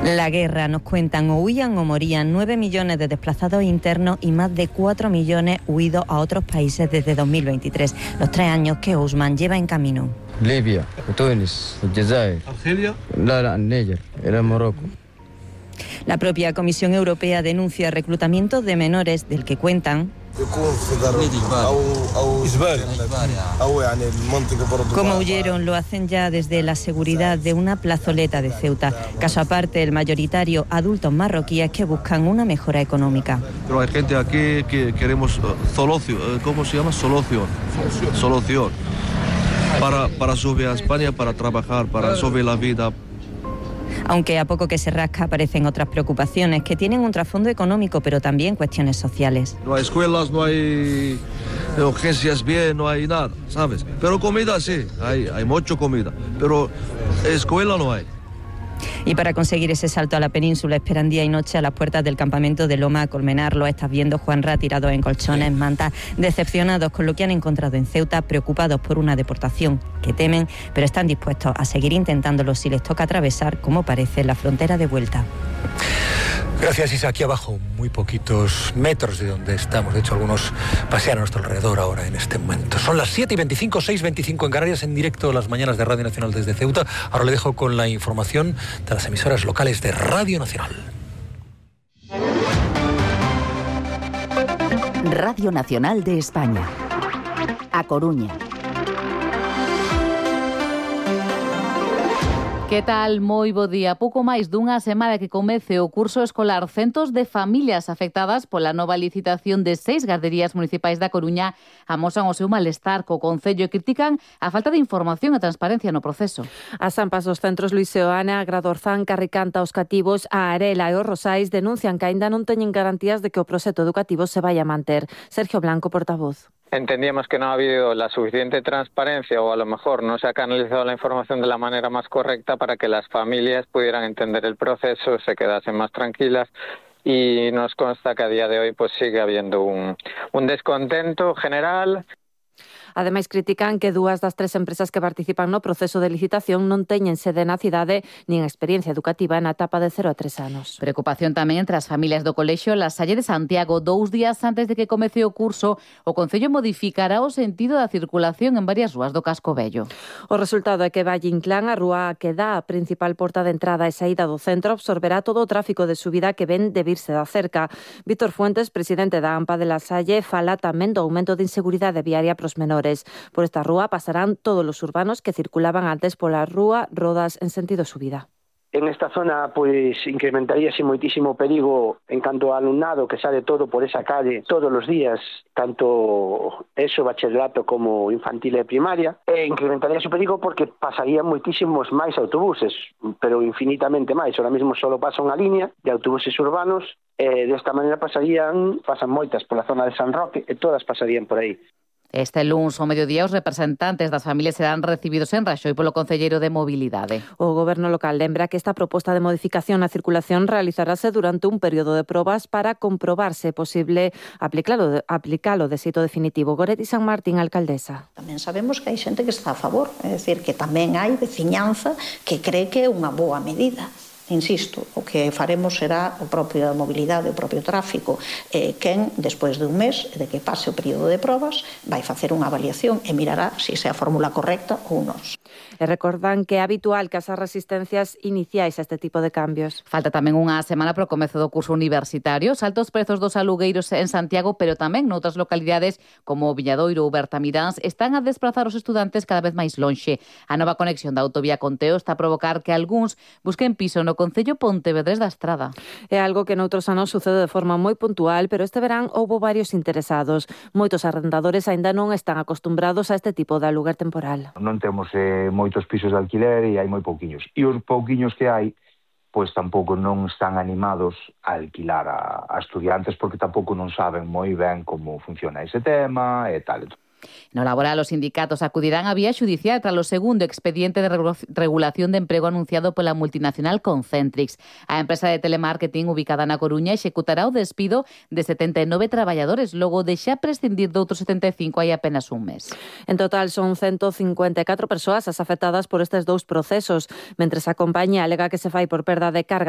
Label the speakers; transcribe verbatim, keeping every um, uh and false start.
Speaker 1: La guerra, nos cuentan, o huían o morían nueve millones de desplazados internos y más de cuatro millones huidos a otros países desde dos mil veintitrés, los tres años que Ousmane lleva en camino.
Speaker 2: Libia, Túnez, Algeria,
Speaker 3: Argelia,
Speaker 2: la Níger, era Morocco.
Speaker 1: La propia Comisión Europea denuncia reclutamiento de menores del que cuentan cómo huyeron. Lo hacen ya desde la seguridad de una plazoleta de Ceuta. Caso aparte, el mayoritario adultos marroquíes que buscan una mejora económica.
Speaker 3: Pero hay gente aquí que queremos uh, solución, ¿cómo se llama? Solución. Solución. Solución. Para, para subir a España, para trabajar, para subir la vida.
Speaker 1: Aunque a poco que se rasca aparecen otras preocupaciones que tienen un trasfondo económico, pero también cuestiones sociales.
Speaker 3: No hay escuelas, no hay urgencias bien, no hay nada, ¿sabes? Pero comida sí, hay, hay mucha comida, pero escuela no hay.
Speaker 1: Y para conseguir ese salto a la península esperan día y noche a las puertas del campamento de Loma a Colmenar. Lo estás viendo, Juanra, tirados en colchones, mantas, decepcionados con lo que han encontrado en Ceuta, preocupados por una deportación que temen, pero están dispuestos a seguir intentándolo si les toca atravesar, como parece, la frontera de vuelta.
Speaker 4: Gracias, Isa. Aquí abajo, muy poquitos metros de donde estamos. De hecho, algunos pasean a nuestro alrededor ahora en este momento. Son las siete y veinticinco, seis y veinticinco en Canarias, en directo las mañanas de Radio Nacional desde Ceuta. Ahora le dejo con la información de las emisoras locales de Radio Nacional.
Speaker 5: Radio Nacional de España. A Coruña.
Speaker 6: Que tal? Moi bo día. Pouco máis dunha semana que comece o curso escolar, centos de familias afectadas pola nova licitación de seis garderías municipais da Coruña amosan o seu malestar co Concello e critican a falta de información e transparencia no proceso.
Speaker 7: As ampas dos centros Luis Seoane, Agradorzán, Carricanta, os cativos, a Arela e os Rosais denuncian que aínda non teñen garantías de que o proxecto educativo se vai a manter. Sergio Blanco, portavoz.
Speaker 8: Entendíamos que no ha habido la suficiente transparencia o a lo mejor no se ha canalizado la información de la manera más correcta para que las familias pudieran entender el proceso, se quedasen más tranquilas, y nos consta que a día de hoy pues sigue habiendo un, un descontento general.
Speaker 7: Ademais, critican que dúas das tres empresas que participan no proceso de licitación non teñen sede na cidade nin experiencia educativa na etapa de cero a tres anos.
Speaker 6: Preocupación tamén entre as familias do colexio La Salle de Santiago. Dous días antes de que comece o curso, o Concello modificará o sentido da circulación en varias rúas do Casco Vello.
Speaker 7: O resultado é que Valle Inclán, a rúa que dá a principal porta de entrada e saída do centro, absorberá todo o tráfico de subida que ven de virse da cerca. Víctor Fuentes, presidente da AMPA de La Salle, fala tamén do aumento de inseguridade viaria pros menores. Por esta rúa pasarán todos os urbanos que circulaban antes pola rúa Rodas en sentido subida.
Speaker 9: En esta zona, pois, incrementaríase moitísimo o perigo en canto ao alumnado que sale todo por esa calle todos os días, tanto eso, bachillerato como infantil e primaria, e incrementaríase o perigo porque pasarían moitísimos máis autobuses, pero infinitamente máis. Ahora mesmo só pasa unha línea de autobuses urbanos, e desta maneira pasarían, pasan moitas pola zona de San Roque, e todas pasarían por aí.
Speaker 6: Este luns ao mediodía os representantes das familias serán recibidos en Raxoi polo Concelleiro de Mobilidade.
Speaker 7: O Goberno local lembra que esta proposta de modificación na circulación realizarase durante un período de probas para comprobar se é posible aplicalo, aplicalo de xeito definitivo. Goretti San Martín, alcaldesa.
Speaker 10: Tamén sabemos que hai xente que está a favor, é dicir, que tamén hai veciñanza que cree que é unha boa medida. Insisto, o que faremos será o propio da mobilidade, o propio tráfico, eh, quen, despois de un mes de que pase o período de probas, vai facer unha avaliación e mirará se é a fórmula correcta ou non.
Speaker 7: E recordan que é habitual que as resistencias iniciais a este tipo de cambios.
Speaker 6: Falta tamén unha semana para o comezo do curso universitario. Os altos prezos dos alugueiros en Santiago, pero tamén noutras localidades como Villadoiro ou Bertamiráns, están a desplazar os estudantes cada vez máis lonxe. A nova conexión da autovía Conteo está a provocar que algúns busquen piso no Concello Pontevedrés da Estrada.
Speaker 7: É algo que noutros anos sucede de forma moi puntual, pero este verán houbo varios interesados. Moitos arrendadores aínda non están acostumbrados a este tipo de aluguer temporal.
Speaker 11: Non temos eh, moitos pisos de alquiler e hai moi pouquiños. E os pouquiños que hai, pois tampouco non están animados a alquilar a, a estudiantes porque tampouco non saben moi ben como funciona ese tema e tal.
Speaker 6: No laboral, os sindicatos acudirán á vía xudicial tras o segundo expediente de regulación de emprego anunciado pola multinacional Concentrix. A empresa de telemarketing ubicada na Coruña executará o despido de setenta e nove traballadores, logo de xa prescindir de outros setenta e cinco hai apenas un mes.
Speaker 7: En total son ciento cincuenta e catro persoas as afectadas por estes dous procesos, mentres a compañía alega que se fai por perda de carga